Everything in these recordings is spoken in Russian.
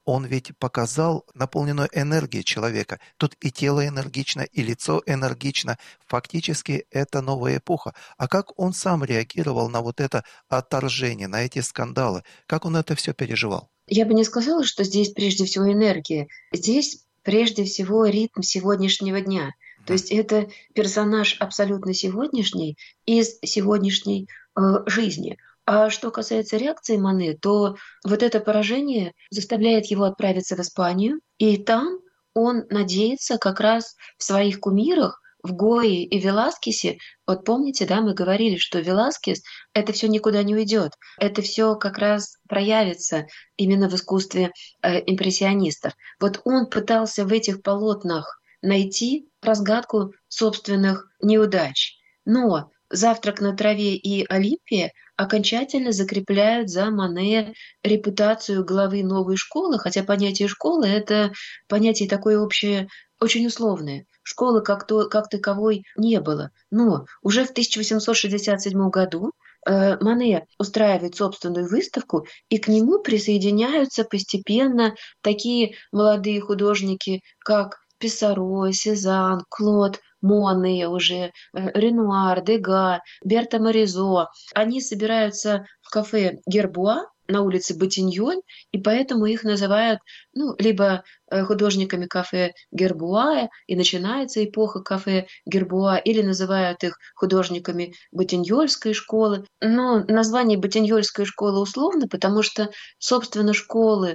Он ведь показал наполненную энергией человека. Тут и тело энергично, и лицо энергично. Фактически это новая эпоха. А как он сам реагировал на вот это отторжение, на эти скандалы? Как он это все переживал? Я бы не сказала, что здесь прежде всего энергия. Здесь прежде всего ритм сегодняшнего дня. То Мгм. есть это персонаж абсолютно сегодняшний из сегодняшней жизни. А что касается реакции Мане, то вот это поражение заставляет его отправиться в Испанию, и там он надеется как раз в своих кумирах, в Гое и Веласкесе. Вот помните, да, мы говорили, что Веласкес это все никуда не уйдет, это все как раз проявится именно в искусстве импрессионистов. Вот он пытался в этих полотнах найти разгадку собственных неудач. Но «Завтрак на траве» и «Олимпия» окончательно закрепляют за Мане репутацию главы новой школы, хотя понятие «школы» — это понятие такое общее, очень условное. Школы как таковой не было. Но уже в 1867 году Мане устраивает собственную выставку, и к нему присоединяются постепенно такие молодые художники, как Писсаро, Сезанн, Клод, Моне уже, Ренуар, Дега, Берта Моризо. Они собираются в кафе «Гербуа» на улице Ботиньоль, и поэтому их называют либо художниками кафе Гербуа, и начинается эпоха кафе Гербуа, или называют их художниками Ботиньольской школы. Но название Ботиньольской школы условно, потому что, собственно, школы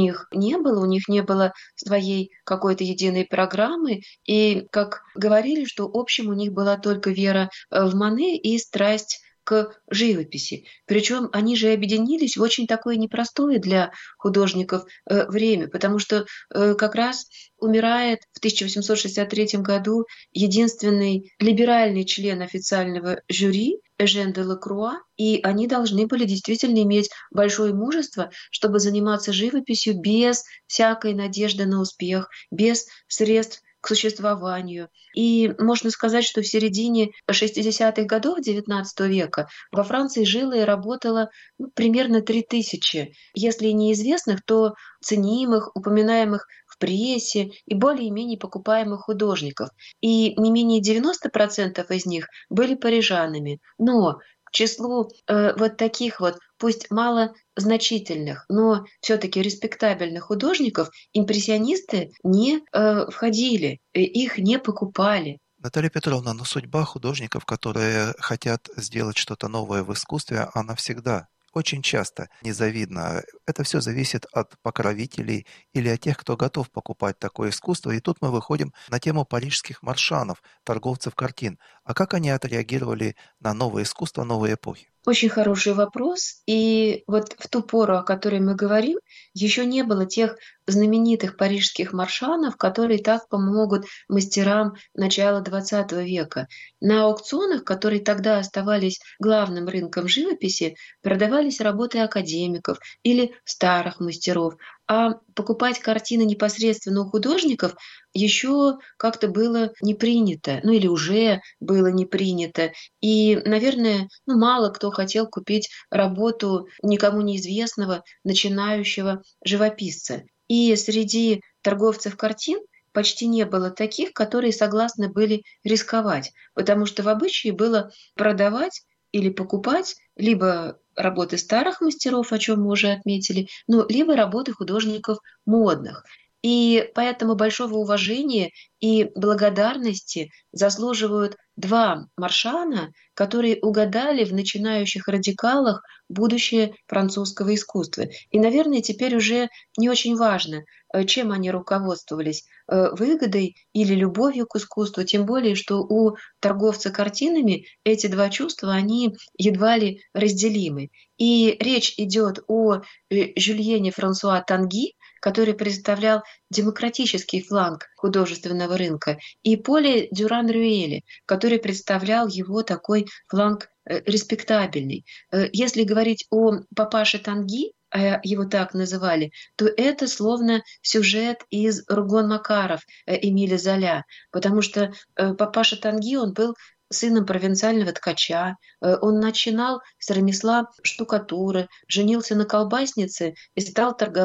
у них не было своей какой-то единой программы, и, как говорили, что общим у них была только вера в Мане и страсть к живописи. Причем они же объединились в очень такое непростое для художников время, потому что как раз умирает в 1863 году единственный либеральный член официального жюри Эжен де Лакруа, и они должны были действительно иметь большое мужество, чтобы заниматься живописью без всякой надежды на успех, без средств к существованию. И можно сказать, что в середине 60-х годов XIX века во Франции жило и работало примерно 3000, если не известных, то ценимых, упоминаемых в прессе и более-менее покупаемых художников. И не менее 90% из них были парижанами. Но к числу вот таких вот, пусть мало значительных, но все-таки респектабельных художников импрессионисты не входили, их не покупали. Наталья Петровна, но судьба художников, которые хотят сделать что-то новое в искусстве, она всегда, очень часто незавидна. Это все зависит от покровителей или от тех, кто готов покупать такое искусство. И тут мы выходим на тему парижских маршанов, торговцев картин. А как они отреагировали на новое искусство новой эпохи? Очень хороший вопрос. И вот в ту пору, о которой мы говорим, еще не было тех знаменитых парижских маршанов, которые так помогут мастерам начала XX века. На аукционах, которые тогда оставались главным рынком живописи, продавались работы академиков или старых мастеров, а покупать картины непосредственно у художников еще как-то было не принято, или уже было не принято. И, наверное, мало кто хотел купить работу никому неизвестного начинающего живописца. И среди торговцев картин почти не было таких, которые согласны были рисковать, потому что в обычае было продавать или покупать либо работы старых мастеров, о чем мы уже отметили, либо работы художников модных. И поэтому большого уважения и благодарности заслуживают два маршана, которые угадали в начинающих радикалах будущее французского искусства. И, наверное, теперь уже не очень важно, чем они руководствовались, выгодой или любовью к искусству, тем более, что у торговца картинами эти два чувства, они едва ли разделимы. И речь идет о Жюльене Франсуа Танги, который представлял демократический фланг художественного рынка, и Поле Дюран-Рюэле, который представлял его такой фланг респектабельный. Если говорить о папаше Танги, его так называли, то это словно сюжет из «Ругон Макаров» Эмиля Золя, потому что папаша Танги, он был сыном провинциального ткача, он начинал с ремесла штукатуры, женился на колбаснице и стал торговать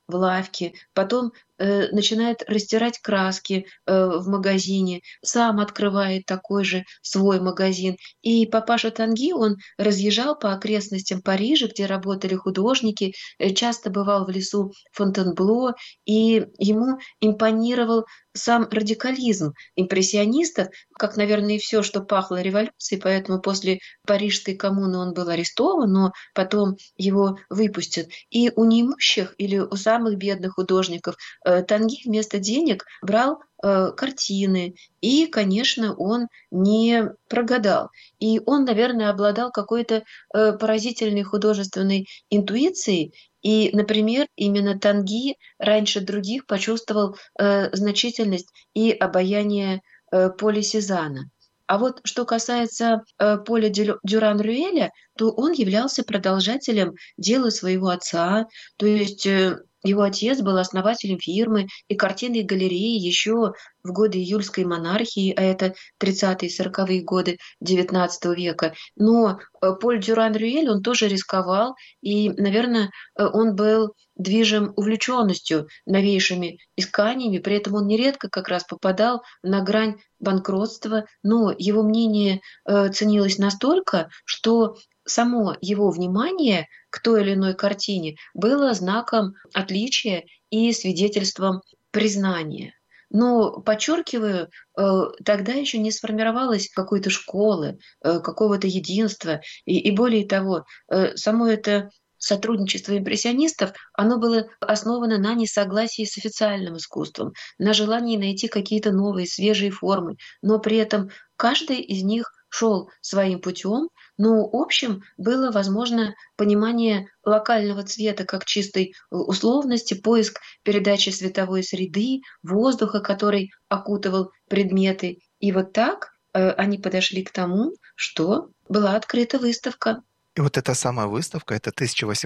в лавке, потом начинает растирать краски в магазине, сам открывает такой же свой магазин. И папаша Танги, он разъезжал по окрестностям Парижа, где работали художники, часто бывал в лесу Фонтенбло, и ему импонировал сам радикализм импрессионистов, как, наверное, и все, что пахло революцией, поэтому после Парижской коммуны он был арестован, но потом его выпустят. И у неимущих или у самых бедных художников Танги вместо денег брал картины, и, конечно, он не прогадал. И он, наверное, обладал какой-то поразительной художественной интуицией, и, например, именно Танги раньше других почувствовал значительность и обаяние Поля Сезанна. А вот что касается Поля Дюран-Рюэля, то он являлся продолжателем дела своего отца, то есть его отец был основателем фирмы и картинной галереи еще в годы июльской монархии, а это 30-е и 40-е годы XIX века. Но Поль Дюран-Рюэль, он тоже рисковал, и, наверное, он был движим увлеченностью новейшими исканиями, при этом он нередко как раз попадал на грань банкротства, но его мнение ценилось настолько, что само его внимание к той или иной картине было знаком отличия и свидетельством признания. Но, подчеркиваю, тогда еще не сформировалось какой-то школы, какого-то единства. И более того, само это сотрудничество импрессионистов, оно было основано на несогласии с официальным искусством, на желании найти какие-то новые, свежие формы, но при этом каждый из них шел своим путем, но общим было возможно понимание локального цвета как чистой условности, поиск передачи световой среды, воздуха, который окутывал предметы. И вот так они подошли к тому, что была открыта выставка. И вот эта самая выставка, это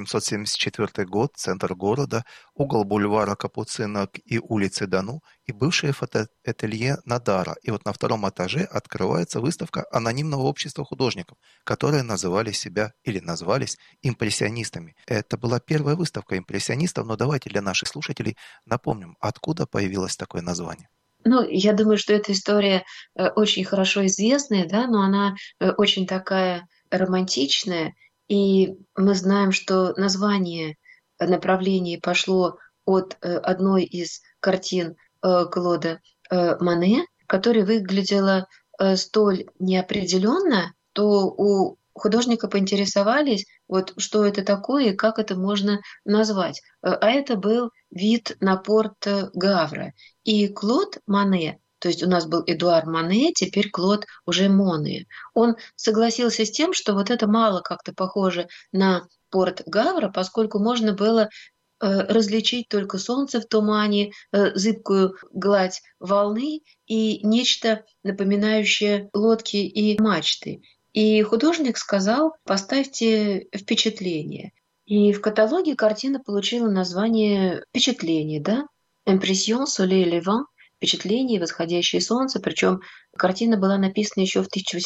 1874 год, центр города, угол бульвара Капуцинок и улицы Дану, и бывшее фотоателье Надара. И вот на втором этаже открывается выставка анонимного общества художников, которые называли себя или назвались импрессионистами. Это была первая выставка импрессионистов, но давайте для наших слушателей напомним, откуда появилось такое название. Ну, я думаю, что эта история очень хорошо известная, да, но она очень такая романтичная. И мы знаем, что название направления пошло от одной из картин Клода Мане, которая выглядела столь неопределенно, то у художника поинтересовались, вот что это такое и как это можно назвать. А это был вид на порт Гавра. И Клод Мане, то есть у нас был Эдуар Мане, теперь Клод уже Моне, он согласился с тем, что вот это мало как-то похоже на порт Гавра, поскольку можно было различить только солнце в тумане, зыбкую гладь волны и нечто напоминающее лодки и мачты. И художник сказал: «Поставьте впечатление». И в каталоге картина получила название «Впечатление», да? «Impression soleil levant», «Впечатление, восходящее солнце», причем картина была написана еще в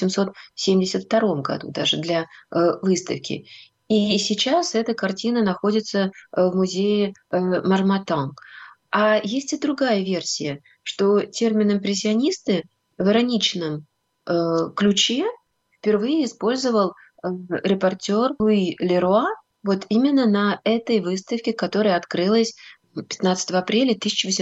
1872 году, даже для выставки. И сейчас эта картина находится в музее Марматан. А есть и другая версия, что термин «импрессионисты» в ироничном ключе впервые использовал репортер Луи Леруа вот именно на этой выставке, которая открылась 15 апреля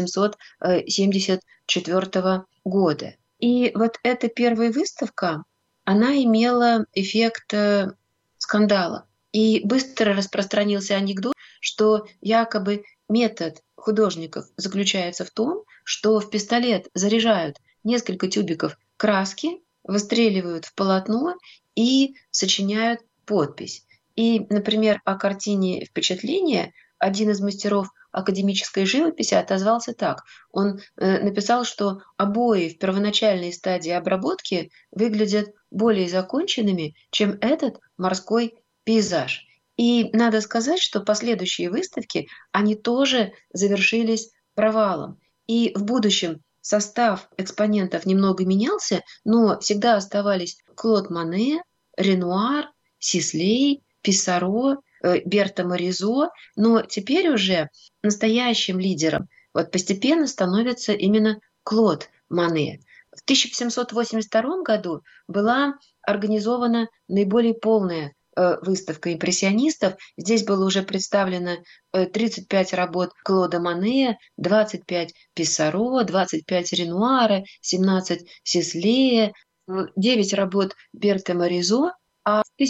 1874 года. И вот эта первая выставка, она имела эффект скандала. И быстро распространился анекдот, что якобы метод художников заключается в том, что в пистолет заряжают несколько тюбиков краски, выстреливают в полотно и сочиняют подпись. И, например, о картине «Впечатление» один из мастеров академической живописи отозвался так. Он написал, что обои в первоначальной стадии обработки выглядят более законченными, чем этот морской пейзаж. И надо сказать, что последующие выставки, они тоже завершились провалом. И в будущем состав экспонентов немного менялся, но всегда оставались Клод Мане, Ренуар, Сислей, Писсаро, Берта Моризо, но теперь уже настоящим лидером вот постепенно становится именно Клод Мане. В 1782 году была организована наиболее полная выставка импрессионистов. Здесь было уже представлено 35 работ Клода Мане, 25 Писсаро, 25 Ренуара, 17 Сислея, 9 работ Берта Моризо, а в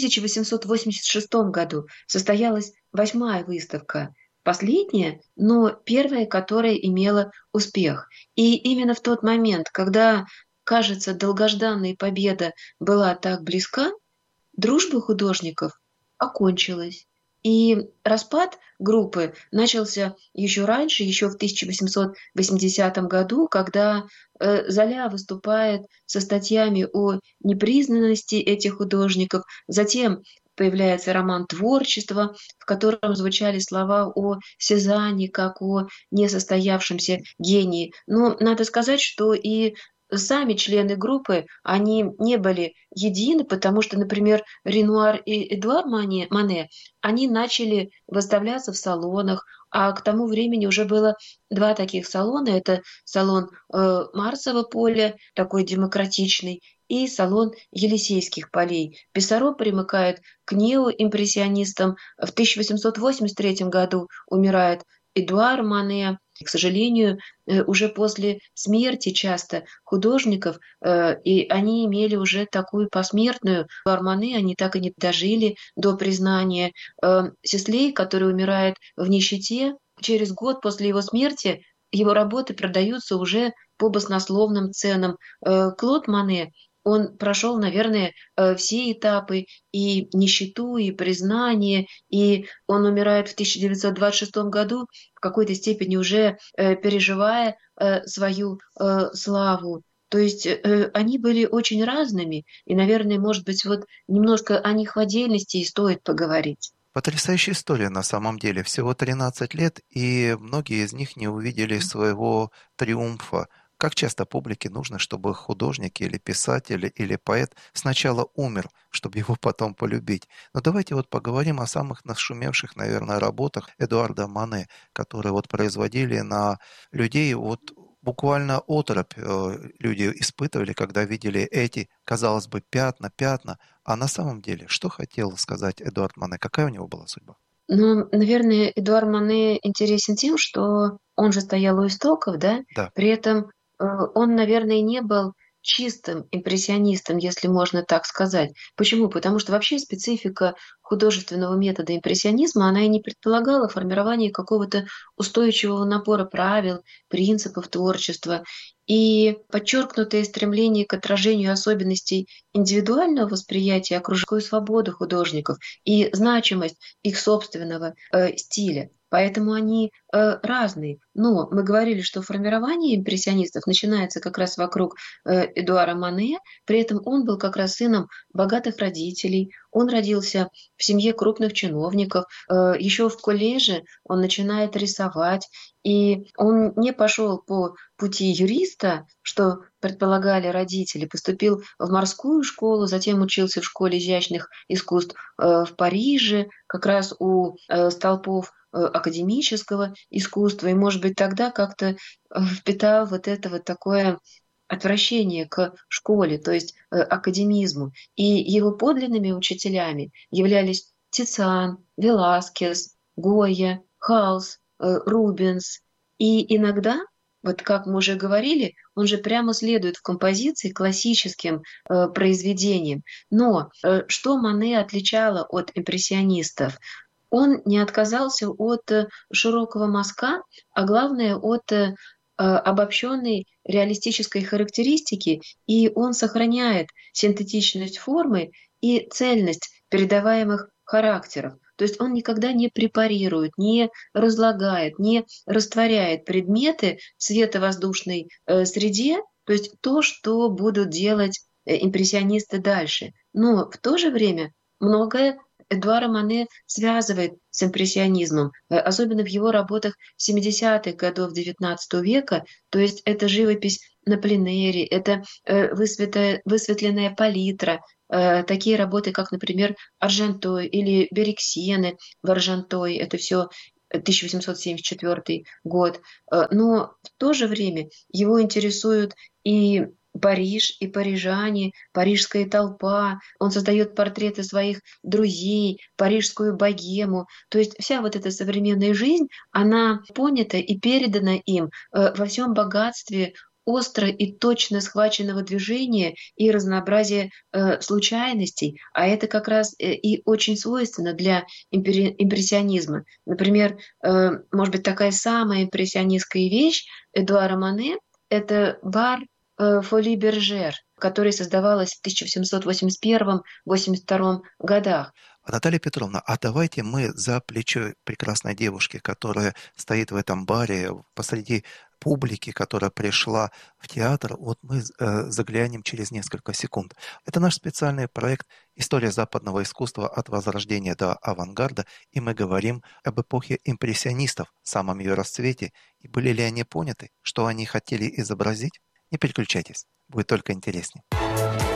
1886 году состоялась восьмая выставка, последняя, но первая, которая имела успех. И именно в тот момент, когда, кажется, долгожданная победа была так близка, дружба художников окончилась. И распад группы начался еще раньше, еще в 1880 году, когда Золя выступает со статьями о непризнанности этих художников. Затем появляется роман «Творчество», в котором звучали слова о Сезанне как о несостоявшемся гении. Но надо сказать, что и сами члены группы, они не были едины, потому что, например, Ренуар и Эдуар Мане, они начали выставляться в салонах, а к тому времени уже было два таких салона. Это салон Марсового поля, такой демократичный, и салон Елисейских полей. Писаро примыкает к неоимпрессионистам. В 1883 году умирает Эдуар Мане. К сожалению, уже после смерти часто художников, и они имели уже такую посмертную Арманы, они так и не дожили до признания. Сислей, который умирает в нищете, через год после его смерти его работы продаются уже по баснословным ценам. Клод Мане, он прошел, наверное, все этапы и нищету, и признание, и он умирает в 1926 году, в какой-то степени уже переживая свою славу. То есть они были очень разными, и, наверное, может быть, вот немножко о них в отдельности и стоит поговорить. Потрясающая история на самом деле. Всего 13 лет, и многие из них не увидели своего триумфа. Как часто публике нужно, чтобы художник или писатель или поэт сначала умер, чтобы его потом полюбить? Но давайте вот поговорим о самых нашумевших, наверное, работах Эдуарда Мане, которые вот производили на людей вот буквально оторопь люди испытывали, когда видели эти, казалось бы, пятна. А на самом деле, что хотел сказать Эдуард Мане? Какая у него была судьба? Ну, наверное, Эдуард Мане интересен тем, что он же стоял у истоков, да, Да. при этом он, наверное, не был чистым импрессионистом, если можно так сказать. Почему? Потому что вообще специфика художественного метода импрессионизма, она и не предполагала формирование какого-то устойчивого набора правил, принципов творчества. И подчеркнутое стремление к отражению особенностей индивидуального восприятия окружающей свободы художников и значимость их собственного стиля. Поэтому они разные. Но мы говорили, что формирование импрессионистов начинается как раз вокруг Эдуара Мане. При этом он был как раз сыном богатых родителей. Он родился в семье крупных чиновников. Еще в колледже он начинает рисовать. И он не пошел по пути юриста, что предполагали родители, поступил в морскую школу, затем учился в школе изящных искусств в Париже, как раз у столпов академического искусства, и, может быть, тогда как-то впитал вот это вот такое отвращение к школе, то есть академизму. И его подлинными учителями являлись Тициан, Веласкес, Гойя, Халс, Рубенс. И иногда, вот как мы уже говорили, он же прямо следует в композиции классическим произведениям. Но что Мане отличало от импрессионистов? Он не отказался от широкого мазка, а главное от обобщенной реалистической характеристики, и он сохраняет синтетичность формы и цельность передаваемых характеров. То есть он никогда не препарирует, не разлагает, не растворяет предметы в световоздушной среде, то есть то, что будут делать импрессионисты дальше. Но в то же время многое Эдуара Мане связывает с импрессионизмом, особенно в его работах 70-х годов XIX века. То есть это живопись на пленэре, это высветленная палитра, такие работы, как, например, Аржентой или Бериксиены в Аржентой. Это все 1874 год. Но в то же время его интересуют и Париж, и парижане, парижская толпа. Он создает портреты своих друзей, парижскую богему. То есть вся вот эта современная жизнь, она понята и передана им во всем богатстве остро и точно схваченного движения и разнообразия случайностей. А это как раз и очень свойственно для импрессионизма. Например, может быть, такая самая импрессионистская вещь Эдуара Мане — это бар Фоли Бержер, который создавалась в 1781-82 годах. Наталья Петровна, а давайте мы за плечо прекрасной девушки, которая стоит в этом баре посреди публики, которая пришла в театр, вот мы заглянем через несколько секунд. Это наш специальный проект «История западного искусства от Возрождения до авангарда», и мы говорим об эпохе импрессионистов, самом ее расцвете, и были ли они поняты, что они хотели изобразить? Не переключайтесь, будет только интереснее.